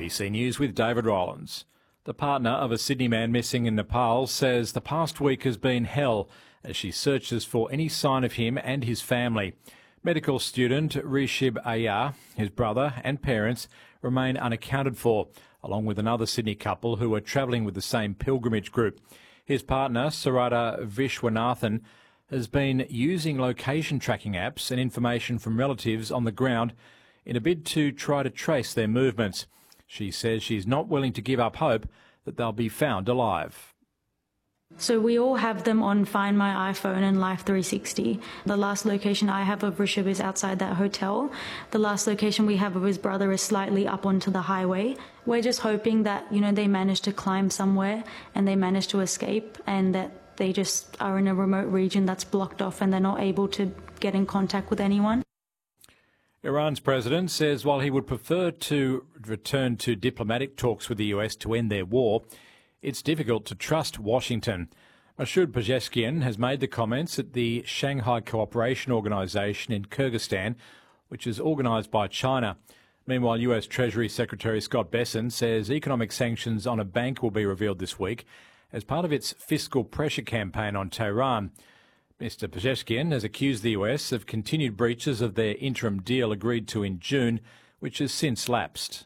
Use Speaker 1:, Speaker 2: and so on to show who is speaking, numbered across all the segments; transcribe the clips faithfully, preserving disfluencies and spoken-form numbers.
Speaker 1: B C News with David Rollins. The partner of a Sydney man missing in Nepal says the past week has been hell as she searches for any sign of him and his family. Medical student Rishib Ayar, his brother and parents remain unaccounted for, along with another Sydney couple who were travelling with the same pilgrimage group. His partner, Sarada Vishwanathan, has been using location tracking apps and information from relatives on the ground in a bid to try to trace their movements. She says she's not willing to give up hope that they'll be found alive.
Speaker 2: So we all have them on Find My iPhone and Life three sixty. The last location I have of Rishib is outside that hotel. The last location we have of his brother is slightly up onto the highway. We're just hoping that, you know, they manage to climb somewhere and they manage to escape, and that they just are in a remote region that's blocked off and they're not able to get in contact with anyone.
Speaker 1: Iran's president says while he would prefer to return to diplomatic talks with the U S to end their war, it's difficult to trust Washington. Masoud Pezeshkian has made the comments at the Shanghai Cooperation Organization in Kyrgyzstan, which is organised by China. Meanwhile, U S Treasury Secretary Scott Bessent says economic sanctions on a bank will be revealed this week as part of its fiscal pressure campaign on Tehran. Mister Pezeshkian has accused the U S of continued breaches of their interim deal agreed to in June, which has since lapsed.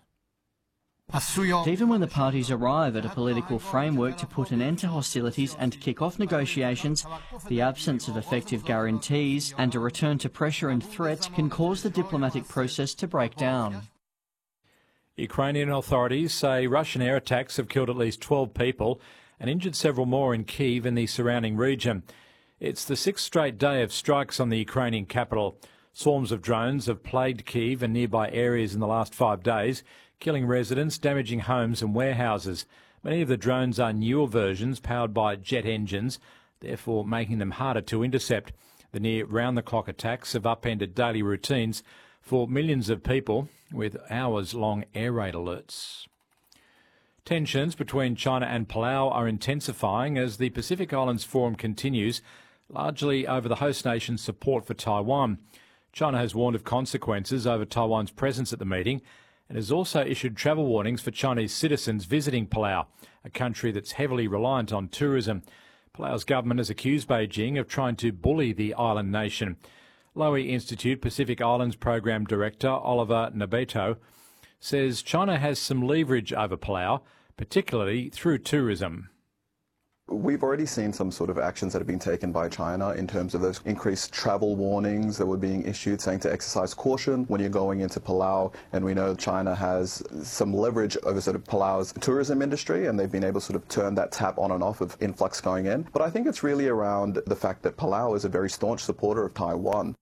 Speaker 3: Even when the parties arrive at a political framework to put an end to hostilities and kick off negotiations, the absence of effective guarantees and a return to pressure and threats can cause the diplomatic process to break down.
Speaker 1: Ukrainian authorities say Russian air attacks have killed at least twelve people and injured several more in Kyiv and the surrounding region. It's the sixth straight day of strikes on the Ukrainian capital. Swarms of drones have plagued Kyiv and nearby areas in the last five days, killing residents, damaging homes and warehouses. Many of the drones are newer versions powered by jet engines, therefore making them harder to intercept. The near round-the-clock attacks have upended daily routines for millions of people, with hours-long air raid alerts. Tensions between China and Palau are intensifying as the Pacific Islands Forum continues, largely over the host nation's support for Taiwan. China has warned of consequences over Taiwan's presence at the meeting and has also issued travel warnings for Chinese citizens visiting Palau, a country that's heavily reliant on tourism. Palau's government has accused Beijing of trying to bully the island nation. Lowy Institute Pacific Islands Program Director Oliver Nabeto says China has some leverage over Palau, particularly through tourism.
Speaker 4: We've already seen some sort of actions that have been taken by China in terms of those increased travel warnings that were being issued saying to exercise caution when you're going into Palau. And we know China has some leverage over sort of Palau's tourism industry, and they've been able to sort of turn that tap on and off of influx going in. But I think it's really around the fact that Palau is a very staunch supporter of Taiwan.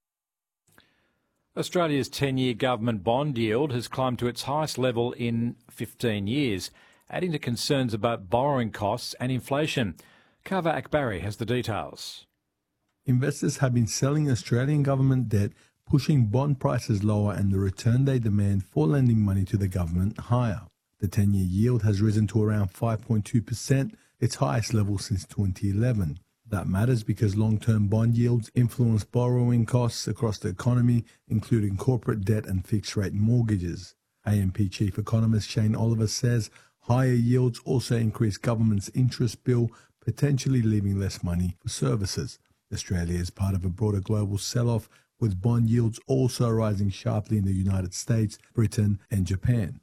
Speaker 1: Australia's ten-year government bond yield has climbed to its highest level in fifteen years, adding to concerns about borrowing costs and inflation. Kava Akbari has the details.
Speaker 5: Investors have been selling Australian government debt, pushing bond prices lower and the return they demand for lending money to the government higher. The ten-year yield has risen to around five point two percent, its highest level since twenty eleven. That matters because long-term bond yields influence borrowing costs across the economy, including corporate debt and fixed-rate mortgages. A M P Chief Economist Shane Oliver says higher yields also increase government's interest bill, potentially leaving less money for services. Australia is part of a broader global sell-off, with bond yields also rising sharply in the United States, Britain and Japan.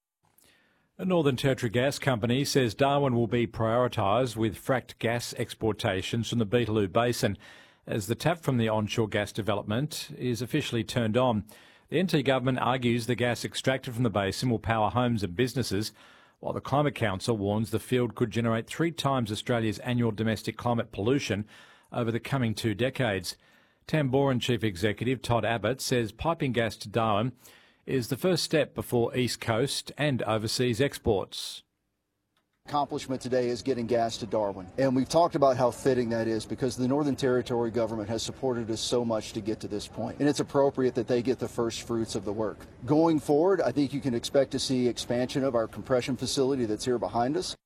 Speaker 1: A Northern Territory Gas Company says Darwin will be prioritised with fracked gas exportations from the Beetaloo Basin as the tap from the onshore gas development is officially turned on. The N T government argues the gas extracted from the basin will power homes and businesses, while the Climate Council warns the field could generate three times Australia's annual domestic climate pollution over the coming two decades. Tamboran Chief Executive Todd Abbott says piping gas to Darwin is the first step before East Coast and overseas exports.
Speaker 6: Accomplishment today is getting gas to Darwin, and we've talked about how fitting that is because the Northern Territory government has supported us so much to get to this point, and it's appropriate that they get the first fruits of the work. Going forward, I think you can expect to see expansion of our compression facility that's here behind us.